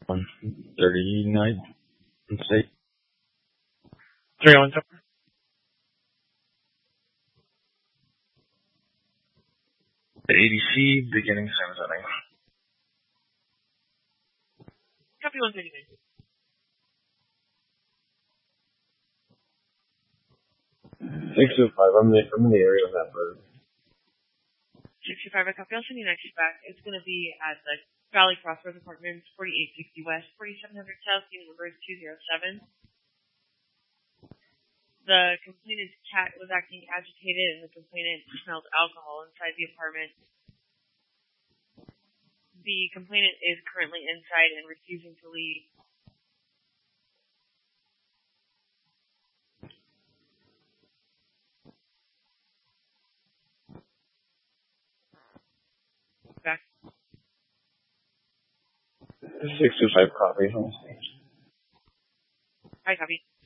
139 state. 3-1 Tupper. The ADC beginning same setting. Copy 139. 605, I'm in the area of that bird. 65, I copy. I'll send you next back. It's going to be at the Valley Crossroads Apartments, 4860 West, 4700 South, unit number is 207. The complainant's cat was acting agitated and the complainant smelled alcohol inside the apartment. The complainant is currently inside and refusing to leave. Back. 625 copy. I copy.